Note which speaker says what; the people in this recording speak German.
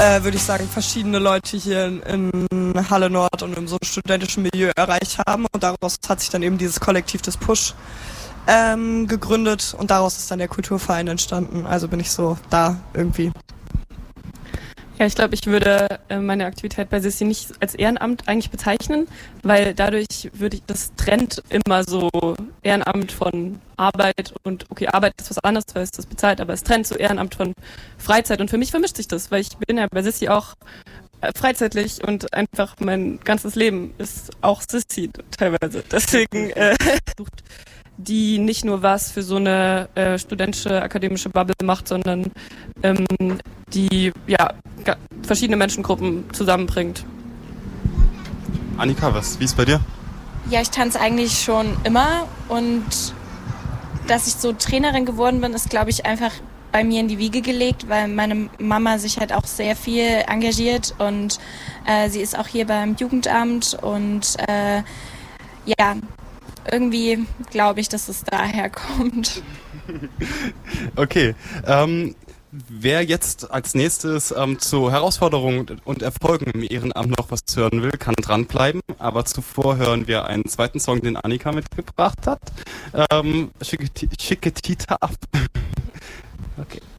Speaker 1: würde ich sagen, verschiedene Leute hier in Halle Nord und in so einem studentischen Milieu erreicht haben. Und daraus hat sich dann eben dieses Kollektiv des Push gegründet und daraus ist dann der Kulturverein entstanden. Also bin ich so da irgendwie.
Speaker 2: Ja, ich glaube, ich würde meine Aktivität bei Sissi nicht als Ehrenamt eigentlich bezeichnen, weil dadurch würde ich, das trennt immer so Ehrenamt von Arbeit und okay, Arbeit ist was anderes, weil es das bezahlt, aber es trennt so Ehrenamt von Freizeit und für mich vermischt sich das, weil ich bin ja bei Sissi auch freizeitlich und einfach mein ganzes Leben ist auch Sissi teilweise. Deswegen die nicht nur was für so eine studentische, akademische Bubble macht, sondern die ja verschiedene Menschengruppen zusammenbringt.
Speaker 3: Annika, wie ist bei dir?
Speaker 4: Ja, ich tanze eigentlich schon immer und dass ich so Trainerin geworden bin, ist, glaube ich, einfach bei mir in die Wiege gelegt, weil meine Mama sich halt auch sehr viel engagiert und sie ist auch hier beim Jugendamt und ja, irgendwie glaube ich, dass es daher kommt.
Speaker 3: Okay, wer jetzt als nächstes zu Herausforderungen und Erfolgen im Ehrenamt noch was hören will, kann dranbleiben. Aber zuvor hören wir einen zweiten Song, den Annika mitgebracht hat. Chiquitita ab. Okay.